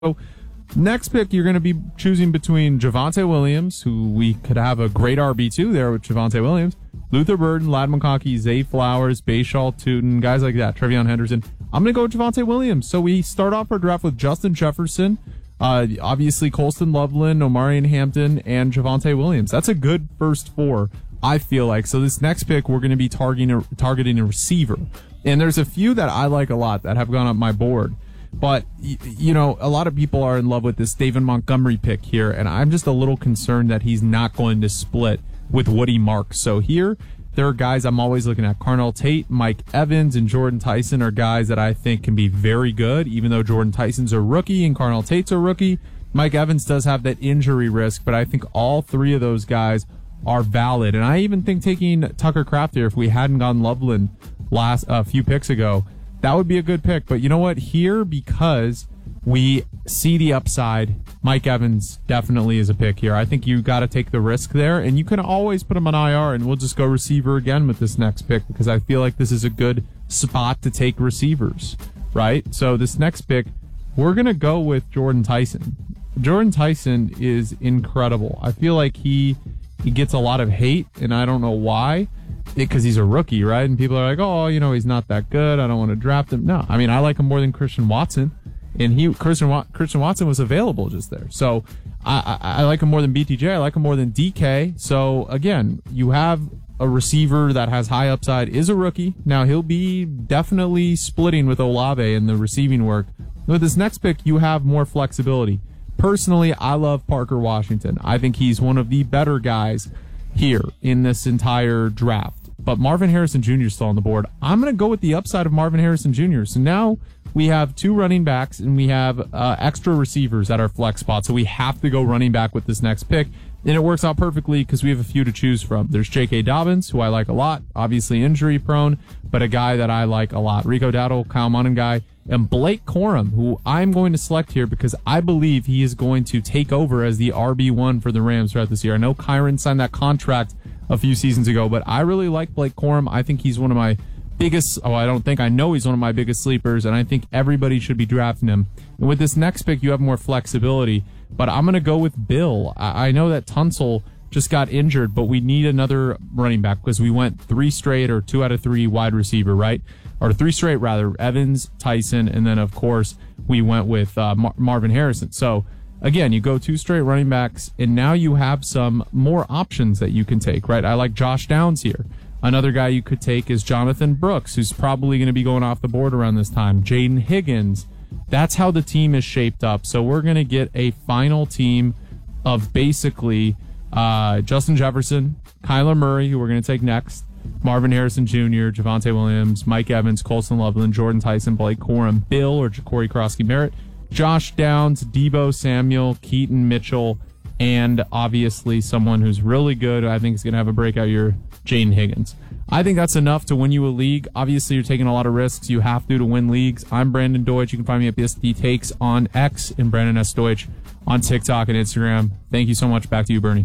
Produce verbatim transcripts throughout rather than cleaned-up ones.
So next pick, you're going to be choosing between Javonte Williams, who we could have a great R B two there with Javonte Williams, Luther Burden, Ladd McConkey, Zay Flowers, Bayshall Tootin, guys like that, Trevion Henderson. I'm going to go with Javonte Williams. So we start off our draft with Justin Jefferson, uh, obviously Colston Loveland, Omarion Hampton, and Javonte Williams. That's a good first four, I feel like. So this next pick, we're going to be targeting a, targeting a receiver. And there's a few that I like a lot that have gone up my board. But, you know, a lot of people are in love with this David Montgomery pick here, and I'm just a little concerned that he's not going to split with Woody Marks. So here, there are guys I'm always looking at. Carnell Tate, Mike Evans, and Jordan Tyson are guys that I think can be very good, even though Jordan Tyson's a rookie and Carnell Tate's a rookie. Mike Evans does have that injury risk, but I think all three of those guys are valid. And I even think taking Tucker Kraft here, if we hadn't gone Loveland last a uh, few picks ago, that would be a good pick. But you know what? Here, because we see the upside, Mike Evans definitely is a pick here. I think you got to take the risk there, and you can always put him on I R, and we'll just go receiver again with this next pick because I feel like this is a good spot to take receivers, right? So this next pick, we're going to go with Jordan Tyson. Jordan Tyson is incredible. I feel like he he gets a lot of hate, and I don't know why. Because he's a rookie, right? And people are like, oh, you know, he's not that good. I don't want to draft him. No, I mean, I like him more than Christian Watson. And he Christian Christian Watson was available just there. So I, I, I like him more than B T J. I like him more than D K. So, again, you have a receiver that has high upside, is a rookie. Now, he'll be definitely splitting with Olave in the receiving work. With this next pick, you have more flexibility. Personally, I love Parker Washington. I think he's one of the better guys here in this entire draft. But Marvin Harrison Junior is still on the board. I'm going to go with the upside of Marvin Harrison Junior So now we have two running backs and we have uh, extra receivers at our flex spot. So we have to go running back with this next pick. And it works out perfectly because we have a few to choose from. There's J K. Dobbins, who I like a lot, obviously injury prone, but a guy that I like a lot. Rico Dowdle, Kyle Monangai, and Blake Corum, who I'm going to select here because I believe he is going to take over as the R B one for the Rams throughout this year. I know Kyron signed that contract a few seasons ago, but I really like Blake Corum. I think he's one of my biggest, oh, I don't think, I know he's one of my biggest sleepers, and I think everybody should be drafting him. And with this next pick, you have more flexibility, but I'm going to go with Bill. I, I know that Tunsil just got injured, but we need another running back because we went three straight or two out of three wide receiver, right? Or three straight, rather, Evans, Tyson, and then, of course, we went with uh, Mar- Marvin Harrison. So, again, you go two straight running backs, and now you have some more options that you can take, right? I like Josh Downs here. Another guy you could take is Jonathan Brooks, who's probably going to be going off the board around this time. Jaden Higgins. That's how the team is shaped up. So we're going to get a final team of basically uh, Justin Jefferson, Kyler Murray, who we're going to take next, Marvin Harrison Junior, Javonte Williams, Mike Evans, Colston Loveland, Jordan Tyson, Blake Corum, Bill or Corey Krosky-Merritt, Josh Downs, Deebo Samuel, Keaton Mitchell, and obviously someone who's really good, I think is going to have a breakout year, Jaden Higgins. I think that's enough to win you a league. Obviously, you're taking a lot of risks. You have to to win leagues. I'm Brandon Deutsch. You can find me at B S D Takes on X and Brandon S. Deutsch on TikTok and Instagram. Thank you so much. Back to you, Bernie.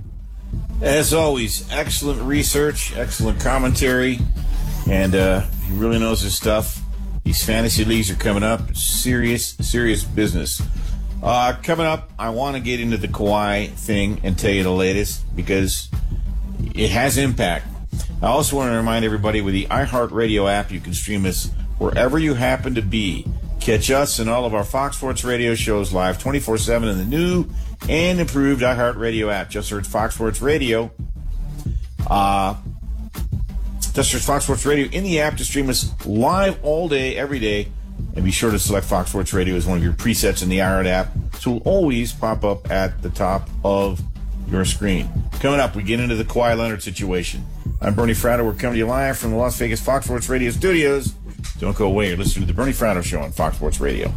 As always, excellent research, excellent commentary, and uh, he really knows his stuff. These fantasy leagues are coming up. Serious, serious business. Uh, coming up, I want to get into the Kawhi thing and tell you the latest because it has impact. I also want to remind everybody with the iHeartRadio app, you can stream us wherever you happen to be. Catch us and all of our Fox Sports Radio shows live twenty-four seven in the new and improved iHeartRadio app. Just search Fox Sports Radio. Uh, just search Fox Sports Radio in the app to stream us live all day, every day. And be sure to select Fox Sports Radio as one of your presets in the iHeart app. So it will always pop up at the top of your screen. Coming up, we get into the Kawhi Leonard situation. I'm Bernie Fratto. We're coming to you live from the Las Vegas Fox Sports Radio studios. Don't go away. You're listening to the Bernie Fratto Show on Fox Sports Radio.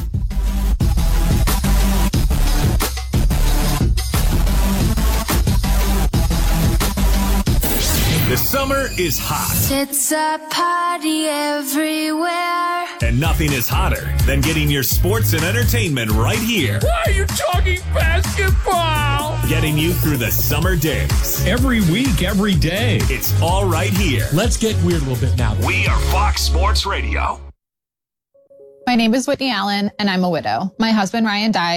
The summer is hot. It's a party everywhere. And nothing is hotter than getting your sports and entertainment right here. Why are you talking basketball? Getting you through the summer days. Every week, every day. It's all right here. Let's get weird a little bit now. We are Fox Sports Radio. My name is Whitney Allen, and I'm a widow. My husband, Ryan, died